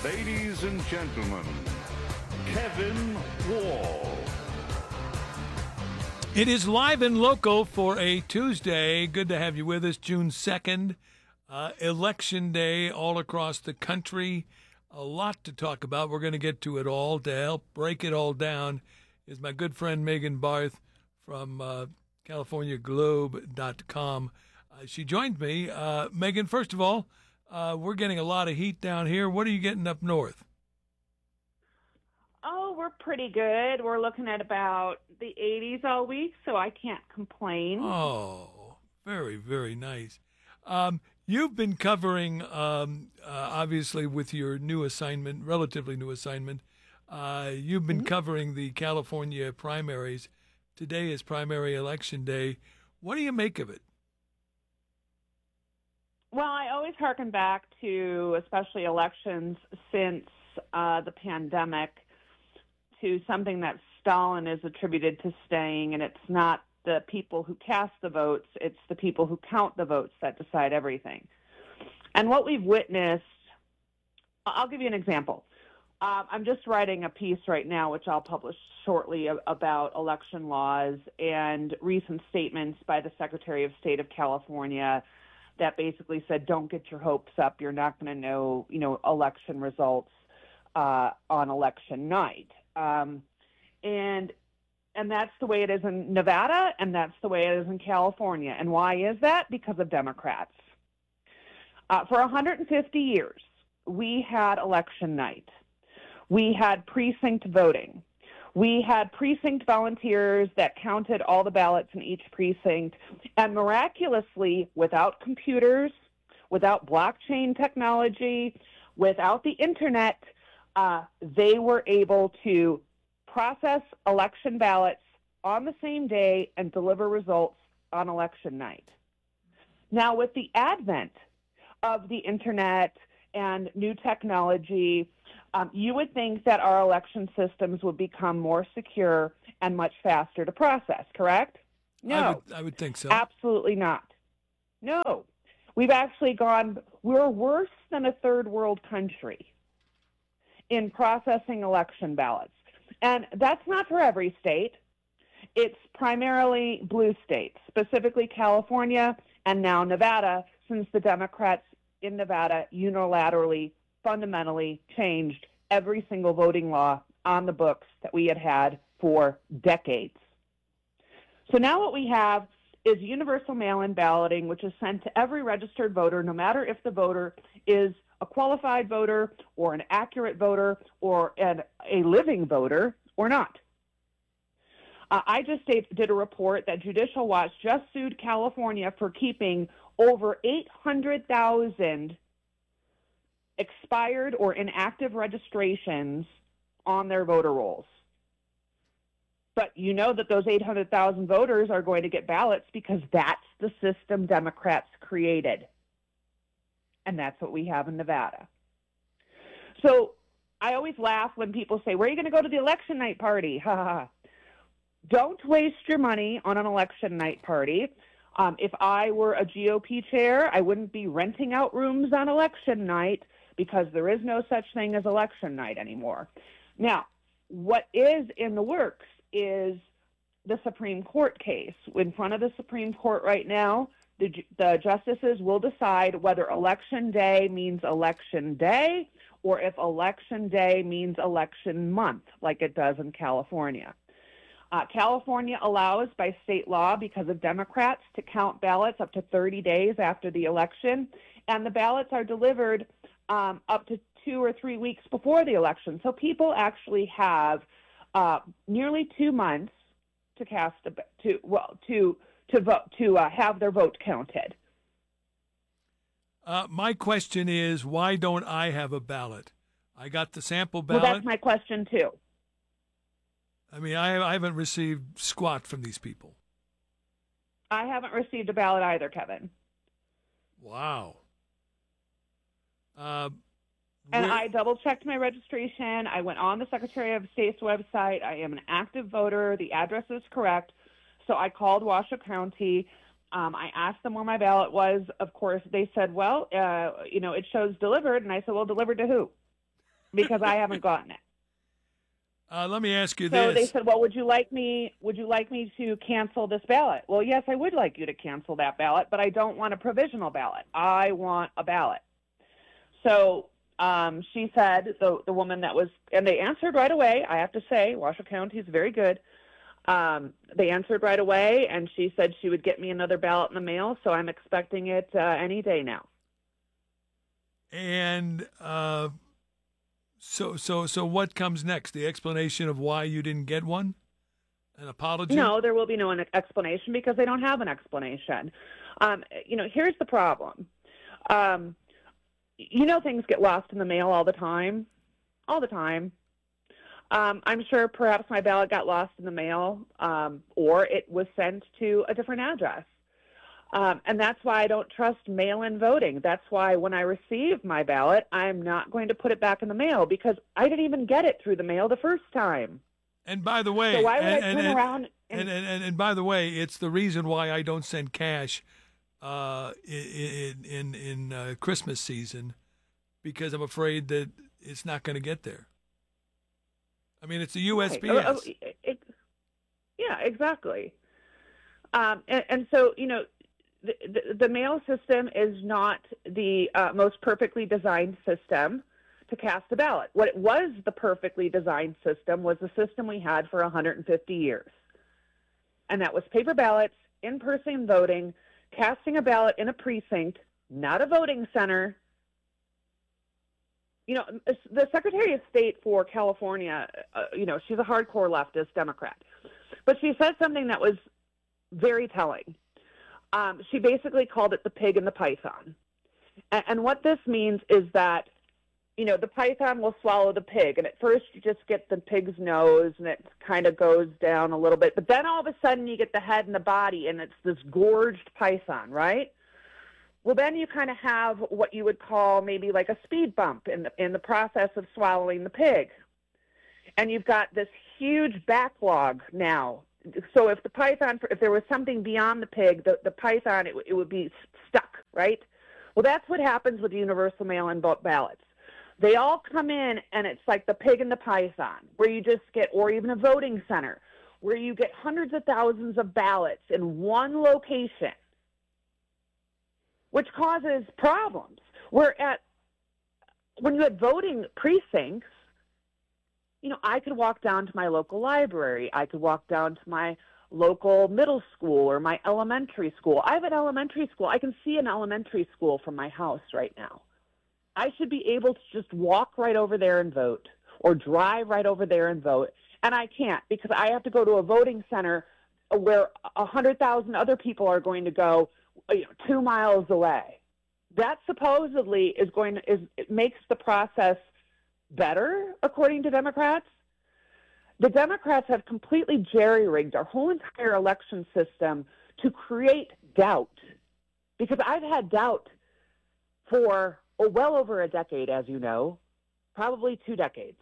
Ladies and gentlemen, Kevin Wall. It is live and local for a Tuesday. Good to have you with us. June 2nd, Election Day all across the country. A lot to talk about. We're going to get to it all. To help break it all down is my good friend Megan Barth from CaliforniaGlobe.com. She joined me. Megan, first of all, we're getting a lot of heat down here. What are you getting up north? Oh, we're pretty good. We're looking at about the 80s all week, so I can't complain. Oh, very, very nice. You've been covering, obviously, with your new assignment, relatively new assignment, you've been covering the California primaries. Today is primary election day. What do you make of it? Well, I always harken back to, especially elections since the pandemic, to something that Stalin is attributed to saying, and it's not the people who cast the votes, it's the people who count the votes that decide everything. And what we've witnessed, I'll give you an example. I'm just writing a piece right now, which I'll publish shortly, about election laws and recent statements by the Secretary of State of California that basically said, don't get your hopes up. You're not going to know, election results on election night. And that's the way it is in Nevada, and that's the way it is in California. And why is that? Because of Democrats. For 150 years, we had election night. We had precinct voting. We had precinct volunteers that counted all the ballots in each precinct. And miraculously, without computers, without blockchain technology, without the internet, they were able to process election ballots on the same day and deliver results on election night. Now, with the advent of the internet and new technology, you would think that our election systems would become more secure and much faster to process, correct? No. I would think so. Absolutely not. No. We've actually we're worse than a third world country in processing election ballots. And that's not for every state. It's primarily blue states, specifically California and now Nevada, since the Democrats in Nevada unilaterally, fundamentally changed every single voting law on the books that we had had for decades. So now what we have is universal mail-in balloting, which is sent to every registered voter, no matter if the voter is a qualified voter or an accurate voter or a living voter or not. I just did a report that Judicial Watch just sued California for keeping over 800,000 expired or inactive registrations on their voter rolls. But you know that those 800,000 voters are going to get ballots because that's the system Democrats created. And that's what we have in Nevada. So I always laugh when people say, where are you going to go to the election night party? Ha ha ha. Don't waste your money on an election night party. If I were a GOP chair, I wouldn't be renting out rooms on election night because there is no such thing as election night anymore. Now, what is in the works is the Supreme Court case. In front of the Supreme Court right now, the justices will decide whether election day means election day or if election day means election month, like it does in California. California allows, by state law, because of Democrats, to count ballots up to 30 days after the election, and the ballots are delivered up to 2 or 3 weeks before the election. So people actually have nearly 2 months to cast have their vote counted. My question is, why don't I have a ballot? I got the sample ballot. Well, that's my question too. I mean, I haven't received squat from these people. I haven't received a ballot either, Kevin. Wow. And I double-checked my registration. I went on the Secretary of State's website. I am an active voter. The address is correct. So I called Washoe County. I asked them where my ballot was. Of course, they said, well, it shows delivered. And I said, well, delivered to who? because I haven't gotten it. Let me ask you So this. they said, well, would you like me to cancel this ballot? Well, yes, I would like you to cancel that ballot, but I don't want a provisional ballot. I want a ballot. So she said, the woman that was, and they answered right away. I have to say, Washoe County is very good. They answered right away, and she said she would get me another ballot in the mail, so I'm expecting it any day now. And so what comes next? The explanation of why you didn't get one? An apology? No, there will be no explanation because they don't have an explanation. Here's the problem. Things get lost in the mail all the time. All the time. I'm sure perhaps my ballot got lost in the mail or it was sent to a different address. And that's why I don't trust mail-in voting. That's why when I receive my ballot, I'm not going to put it back in the mail because I didn't even get it through the mail the first time. And by the way, so why would I turn around and by the way, it's the reason why I don't send cash in Christmas season, because I'm afraid that it's not going to get there. I mean, it's the USPS. Yeah, exactly. And so, the mail system is not the most perfectly designed system to cast a ballot. What it was, the perfectly designed system, was the system we had for 150 years. And that was paper ballots, in-person voting, casting a ballot in a precinct, not a voting center. The Secretary of State for California, she's a hardcore leftist Democrat. But she said something that was very telling. She basically called it the pig and the python. And what this means is that, the python will swallow the pig. And at first you just get the pig's nose and it kind of goes down a little bit. But then all of a sudden you get the head and the body and it's this gorged python, right? Well, then you kind of have what you would call maybe like a speed bump in the process of swallowing the pig. And you've got this huge backlog now. So if there was something beyond the pig, the python, it would be stuck, right? Well, that's what happens with universal mail-in ballots. They all come in, and it's like the pig and the python, where you just get, or even a voting center, where you get hundreds of thousands of ballots in one location, which causes problems. When you had voting precincts, I could walk down to my local library. I could walk down to my local middle school or my elementary school. I have an elementary school. I can see an elementary school from my house right now. I should be able to just walk right over there and vote or drive right over there and vote. And I can't because I have to go to a voting center where 100,000 other people are going to go 2 miles away. That supposedly it makes the process better, according to Democrats. The Democrats have completely jerry-rigged our whole entire election system to create doubt. Because I've had doubt for well over a decade, as you know, probably 2 decades.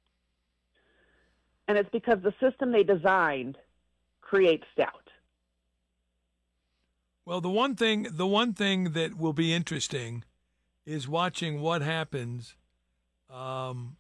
And it's because the system they designed creates doubt. Well, the one thing that will be interesting is watching what happens, and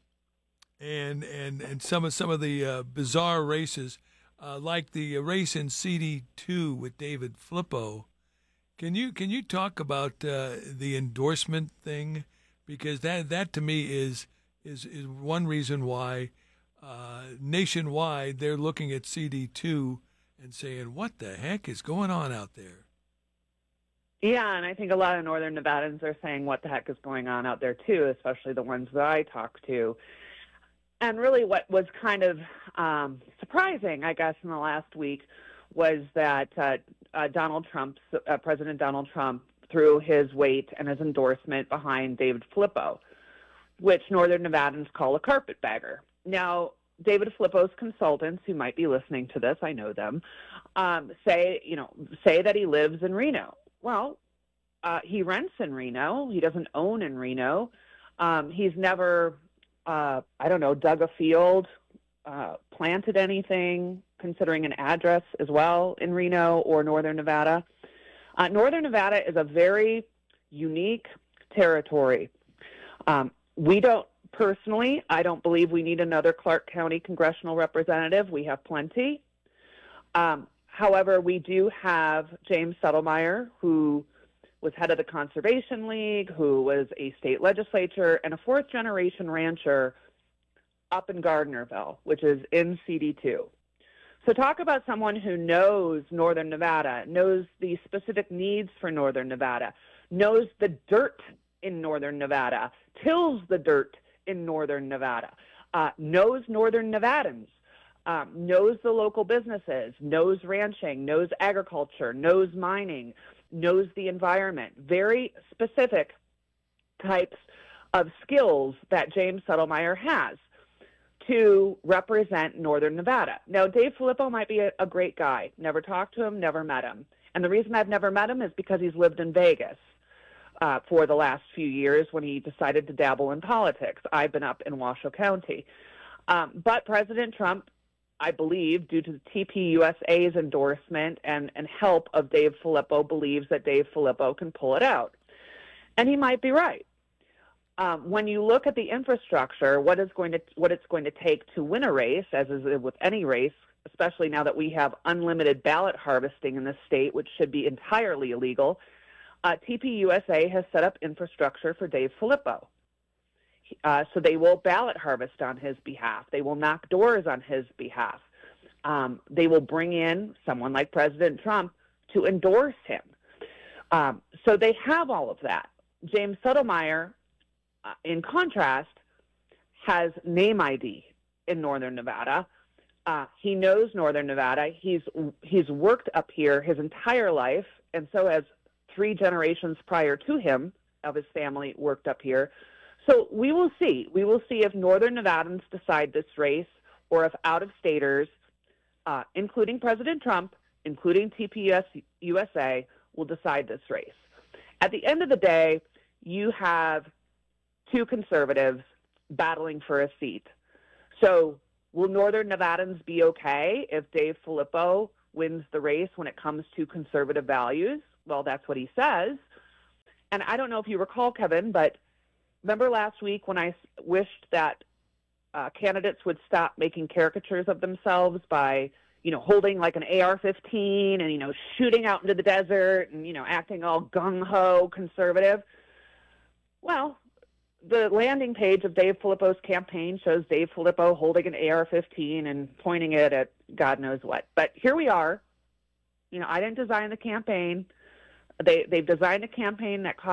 some of the bizarre races, like the race in CD2 with David Flippo. Can you talk about the endorsement thing? Because that to me is one reason why nationwide they're looking at CD2 and saying, what the heck is going on out there? Yeah, and I think a lot of Northern Nevadans are saying what the heck is going on out there too, especially the ones that I talk to. And really what was kind of surprising, I guess, in the last week was that President Donald Trump threw his weight and his endorsement behind David Flippo, which Northern Nevadans call a carpetbagger. Now, David Flippo's consultants, who might be listening to this, I know them, say that he lives in Reno. Well, he rents in Reno. He doesn't own in Reno. He's never, dug a field, planted anything, considering an address as well in Reno or Northern Nevada. Northern Nevada is a very unique territory. We don't Personally, I don't believe we need another Clark County congressional representative. We have plenty. However, we do have James Settlemyre, who was head of the Conservation League, who was a state legislator, and a fourth-generation rancher up in Gardnerville, which is in CD2. So talk about someone who knows Northern Nevada, knows the specific needs for Northern Nevada, knows the dirt in Northern Nevada, tills the dirt in Northern Nevada, knows Northern Nevadans, knows the local businesses, knows ranching, knows agriculture, knows mining, knows the environment. Very specific types of skills that James Settlemyre has to represent Northern Nevada. Now, Dave Filippo might be a great guy. Never talked to him, never met him. And the reason I've never met him is because he's lived in Vegas for the last few years when he decided to dabble in politics. I've been up in Washoe County. But President Trump, I believe, due to the TPUSA's endorsement and help of Dave Filippo, believes that Dave Filippo can pull it out. And he might be right. When you look at the infrastructure, what it's going to take to win a race, as is with any race, especially now that we have unlimited ballot harvesting in this state, which should be entirely illegal, TPUSA has set up infrastructure for Dave Filippo. So they will ballot harvest on his behalf. They will knock doors on his behalf. They will bring in someone like President Trump to endorse him. So they have all of that. James Settlemyre, in contrast, has name ID in Northern Nevada. He knows Northern Nevada. He's worked up here his entire life, and so has 3 generations prior to him of his family worked up here. So we will see. We will see if Northern Nevadans decide this race or if out-of-staters, including President Trump, including TPUSA, will decide this race. At the end of the day, you have 2 conservatives battling for a seat. So will Northern Nevadans be okay if Dave Filippo wins the race when it comes to conservative values? Well, that's what he says. And I don't know if you recall, Kevin, but remember last week when I wished that candidates would stop making caricatures of themselves by, holding like an AR-15 and, shooting out into the desert and, acting all gung-ho conservative? Well, the landing page of Dave Filippo's campaign shows Dave Filippo holding an AR-15 and pointing it at God knows what. But here we are. I didn't design the campaign. They've designed a campaign that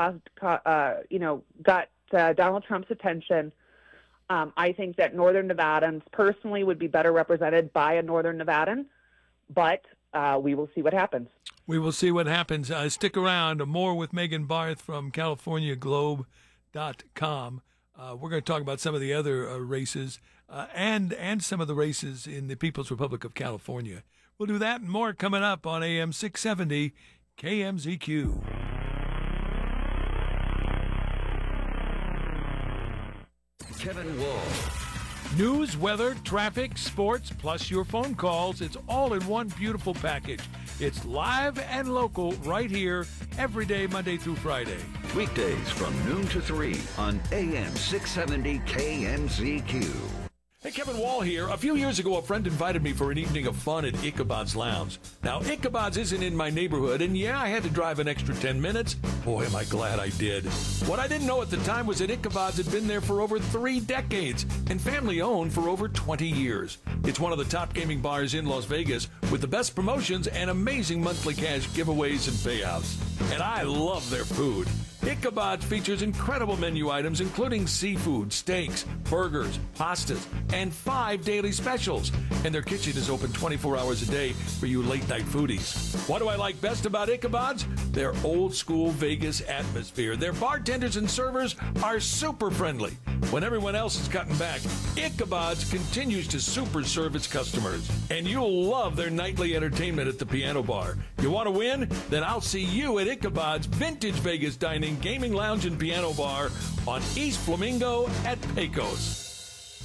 got Donald Trump's attention. I think that Northern Nevadans personally would be better represented by a Northern Nevadan, but we will see what happens. We will see what happens. Stick around. More with Megan Barth from CaliforniaGlobe.com. We're going to talk about some of the other races and some of the races in the People's Republic of California. We'll do that and more coming up on AM 670 KMZQ. Kevin Wall. News, weather, traffic, sports, plus your phone calls. It's all in one beautiful package. It's live and local right here every day, Monday through Friday. Weekdays from noon to 3 on AM 670 KMZQ. Hey, Kevin Wall here. A few years ago, a friend invited me for an evening of fun at Ichabod's Lounge. Now, Ichabod's isn't in my neighborhood, and yeah, I had to drive an extra 10 minutes. Boy, am I glad I did. What I didn't know at the time was that Ichabod's had been there for over 3 decades and family-owned for over 20 years. It's one of the top gaming bars in Las Vegas with the best promotions and amazing monthly cash giveaways and payouts. And I love their food. Ichabod's features incredible menu items including seafood, steaks, burgers, pastas, and 5 daily specials. And their kitchen is open 24 hours a day for you late-night foodies. What do I like best about Ichabod's? Their old-school Vegas atmosphere. Their bartenders and servers are super friendly. When everyone else is cutting back, Ichabod's continues to super serve its customers. And you'll love their nightly entertainment at the piano bar. You want to win? Then I'll see you at Ichabod's Vintage Vegas Dining, Gaming Lounge, and Piano Bar on East Flamingo at Pecos.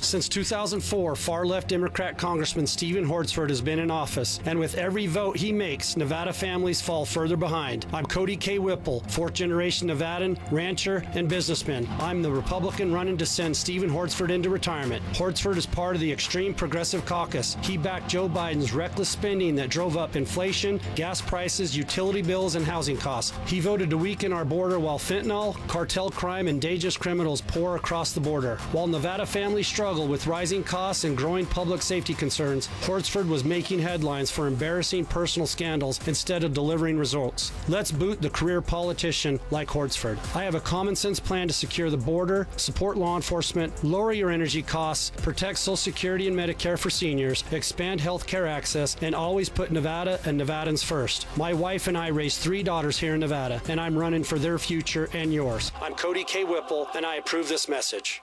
Since 2004, far-left Democrat Congressman Stephen Hortzford has been in office, and with every vote he makes, Nevada families fall further behind. I'm Cody K. Whipple, fourth-generation Nevadan, rancher, and businessman. I'm the Republican running to send Stephen Hortzford into retirement. Hortzford is part of the extreme progressive caucus. He backed Joe Biden's reckless spending that drove up inflation, gas prices, utility bills, and housing costs. He voted to weaken our border while fentanyl, cartel crime, and dangerous criminals pour across the border. While Nevada families struggle with rising costs and growing public safety concerns, Hortzford was making headlines for embarrassing personal scandals instead of delivering results. Let's boot the career politician like Hortzford. I have a common sense plan to secure the border, support law enforcement, lower your energy costs, protect Social Security and Medicare for seniors, expand health care access, and always put Nevada and Nevadans first. My wife and I raised 3 daughters here in Nevada, and I'm running for their future and yours. I'm Cody K. Whipple, and I approve this message.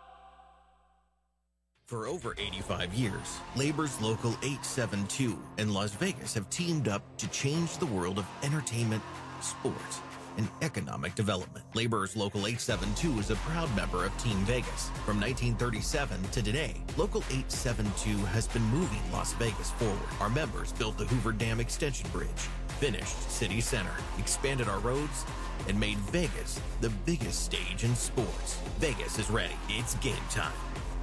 For over 85 years, Labor's Local 872 in Las Vegas have teamed up to change the world of entertainment, sports, and economic development. Labor's Local 872 is a proud member of Team Vegas. From 1937 to today, Local 872 has been moving Las Vegas forward. Our members built the Hoover Dam Extension Bridge, finished City Center, expanded our roads, and made Vegas the biggest stage in sports. Vegas is ready. It's game time.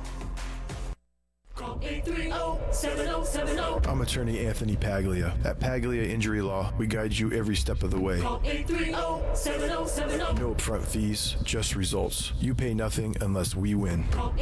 Call 830-7070. I'm attorney Anthony Paglia. At Paglia Injury Law, we guide you every step of the way. Call 830-7070. No upfront fees, just results. You pay nothing unless we win. Call